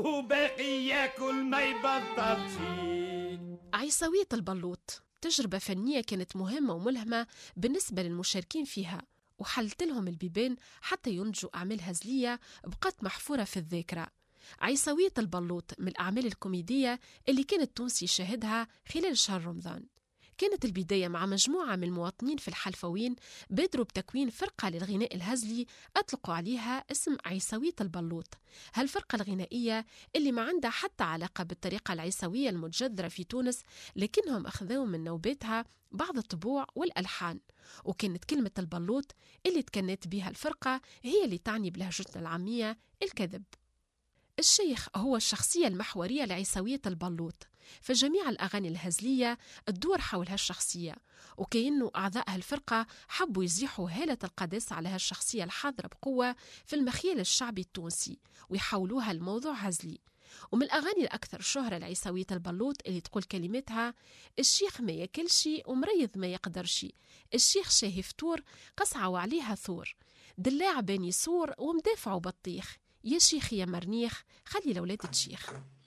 وباقي ياكل ما يبطل شي. عيسوية البلوط تجربة فنية كانت مهمة وملهمة بالنسبة للمشاركين فيها، وحلت لهم البيبان حتى ينتجوا أعمال هزلية بقت محفورة في الذاكرة. عيسوية البلوط من الأعمال الكوميدية اللي كان التونسي يشاهدها خلال شهر رمضان. كانت البداية مع مجموعة من المواطنين في الحلفوين بادروا بتكوين فرقة للغناء الهزلي أطلقوا عليها اسم عيسوية البلوط. هالفرقة الغنائية اللي ما عندها حتى علاقة بالطريقة العيسوية المتجذرة في تونس، لكنهم أخذوا من نوباتها بعض الطبوع والألحان. وكانت كلمة البلوط اللي تكنت بها الفرقة هي اللي تعني بلهجتنا العامية الكذب. الشيخ هو الشخصية المحورية لعيسوية البلوط، فجميع الأغاني الهزلية تدور حول هالشخصية، وكأنه أعضاء هالفرقة حبوا يزيحوا هالة القداسة على هالشخصية الحاضرة بقوة في المخيل الشعبي التونسي ويحولوها لموضوع هزلي. ومن الأغاني الأكثر شهرة لعيسوية البلوط اللي تقول كلماتها: الشيخ ما ياكلشي ومريض ما يقدرشي، الشيخ شاهي فطور قصعة وعليها ثور، دلاع باني سور ومدافع بطيخ، يا شيخ يا مرنيخ خلي الأولاد تشيخ.